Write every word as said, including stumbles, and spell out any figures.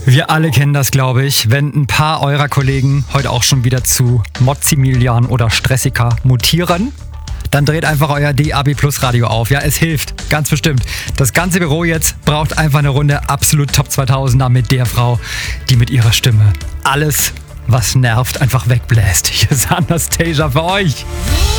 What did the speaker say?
Wir alle kennen das, glaube ich, wenn ein paar eurer Kollegen heute auch schon wieder zu Mozzimilian oder Stressica mutieren. Dann dreht einfach euer D A B Plus Radio auf. Ja, es hilft, ganz bestimmt. Das ganze Büro jetzt braucht einfach eine Runde absolut Top zweitausender mit der Frau, die mit ihrer Stimme alles, was nervt, einfach wegbläst. Hier ist Anastasia für euch.